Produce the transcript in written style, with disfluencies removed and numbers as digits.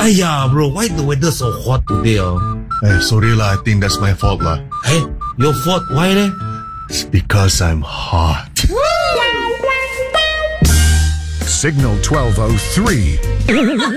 Aya, bro, why the weather so hot today? Hey, sorry lah, I think that's my fault lah. Hey, your fault? Why eh? It's because I'm hot. Signal 1203.